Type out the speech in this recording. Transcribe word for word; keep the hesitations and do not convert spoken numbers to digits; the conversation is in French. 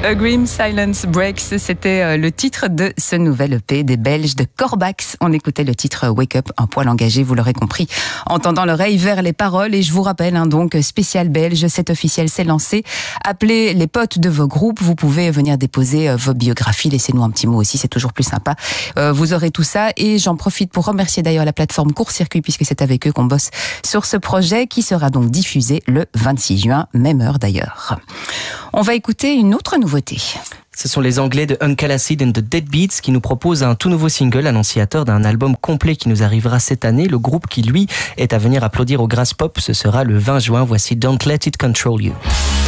A Grim Silence Breaks, c'était le titre de ce nouvel E P des Belges de Corbax. On écoutait le titre Wake Up, un poil engagé, vous l'aurez compris, en tendant l'oreille vers les paroles. Et je vous rappelle, hein, donc, spécial belge, c'est officiel, c'est lancé. Appelez les potes de vos groupes, vous pouvez venir déposer vos biographies, laissez-nous un petit mot aussi, c'est toujours plus sympa. Euh, vous aurez tout ça et j'en profite pour remercier d'ailleurs la plateforme Court Circuit puisque c'est avec eux qu'on bosse sur ce projet qui sera donc diffusé le vingt-six juin, même heure d'ailleurs. On va écouter une autre nouveauté. Ce sont les Anglais de Uncle Acid and the Deadbeats qui nous proposent un tout nouveau single annonciateur d'un album complet qui nous arrivera cette année. Le groupe qui, lui, est à venir applaudir au Graspop, ce sera le vingt juin. Voici Don't Let It Control You.